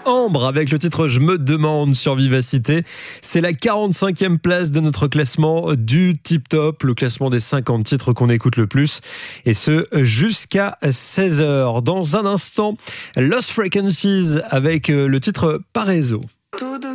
Ambre avec le titre Je me demande sur Vivacité. C'est la 45e place de notre classement du Tip Top, le classement des 50 titres qu'on écoute le plus. Et ce, jusqu'à 16h. Dans un instant, Lost Frequencies avec le titre Paraiso.